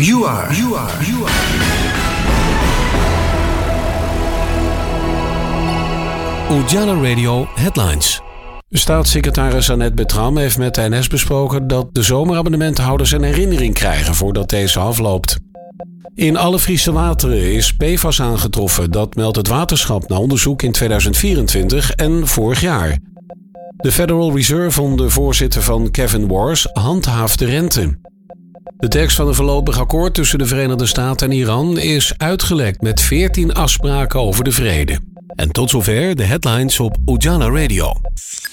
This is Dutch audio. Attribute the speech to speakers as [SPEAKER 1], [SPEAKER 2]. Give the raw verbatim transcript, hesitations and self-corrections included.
[SPEAKER 1] You are, you are, you are.
[SPEAKER 2] Ujala Radio Headlines. Staatssecretaris Annette Bertram heeft met de N S besproken dat de zomerabonnementhouders een herinnering krijgen voordat deze afloopt. In alle Friese wateren is P F A S aangetroffen, dat meldt het waterschap na onderzoek in tweeduizend vierentwintig en vorig jaar. De Federal Reserve onder voorzitter van Kevin Warsh handhaaft de rente. De tekst van een voorlopig akkoord tussen de Verenigde Staten en Iran is uitgelekt met veertien afspraken over de vrede. En tot zover de headlines op Ujala Radio.